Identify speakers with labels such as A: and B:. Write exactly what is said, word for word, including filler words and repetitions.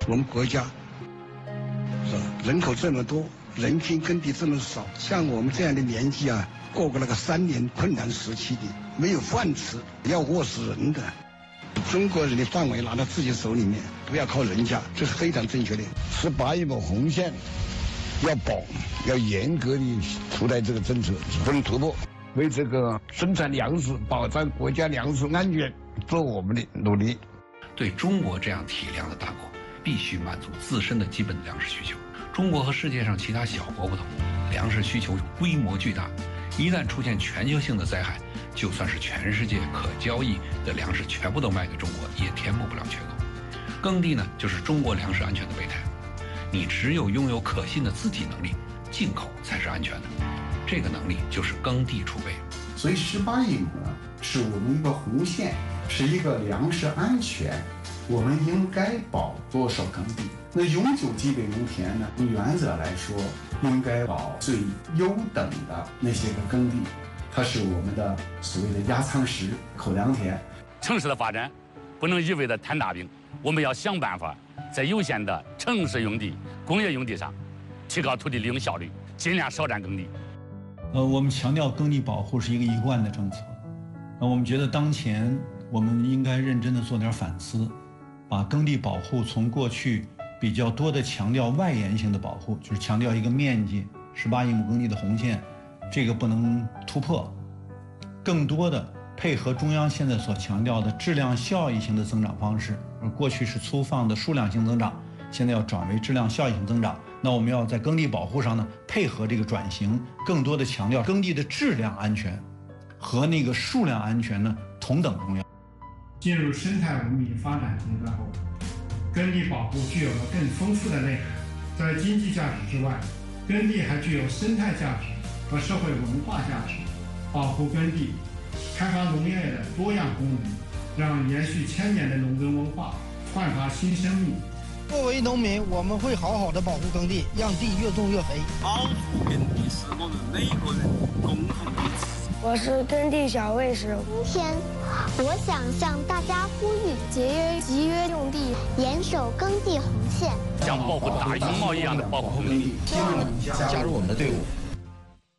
A: 我们国家是吧，人口这么多，人均耕地这么少，像我们这样的年纪啊，过过那个三年困难时期的，没有饭吃，要饿死人的。中国人的范围拿到自己手里面，不要靠人家，这是非常正确的。十八亿亩红线要保，要严格的出台这个政策，不能突破。为这个生产粮食、保障国家粮食安全做我们的努力。
B: 对中国这样体量的大国，必须满足自身的基本粮食需求。中国和世界上其他小国不同，粮食需求规模巨大，一旦出现全球性的灾害，就算是全世界可交易的粮食全部都卖给中国，也填补不了缺口。耕地呢，就是中国粮食安全的备胎。你只有拥有可信的自给能力，进口才是安全的。这个能力就是耕地储备。
C: 所以十八亿亩呢，是我们一个红线，是一个粮食安全，我们应该保多少耕地？那永久基本农田呢？从原则来说，应该保最优等的那些个耕地，它是我们的所谓的压舱石、口粮田。
D: 城市的发展不能一味的摊大饼，我们要想办法在有限的城市用地、工业用地上提高土地利用效率，尽量少占耕地。
E: 呃，我们强调耕地保护是一个一贯的政策。那我们觉得当前我们应该认真的做点反思，把耕地保护从过去比较多的强调外延性的保护，就是强调一个面积十八亿亩耕地的红线，这个不能突破，更多的配合中央现在所强调的质量效益型的增长方式，而过去是粗放的数量性增长，现在要转为质量效益性增长。那我们要在耕地保护上呢，配合这个转型，更多的强调耕地的质量安全和那个数量安全呢同等重要。
F: 进入生态文明发展阶段后，耕地保护具有了更丰富的内涵。在经济价值之外，耕地还具有生态价值和社会文化价值。保护耕地，开发农业的多样功能，让延续千年的农耕文化焕发新生命。
G: 作为农民，我们会好好的保护耕地，让地越种越肥。
H: 保护耕地是我们每个人共同的责任。
I: 我是耕地小卫士。
J: 今天，我想向大家呼吁：节约集约用地，严守耕地红线，
D: 像保护大羽毛一样的保护耕地。
K: 希望你加入我们的队伍。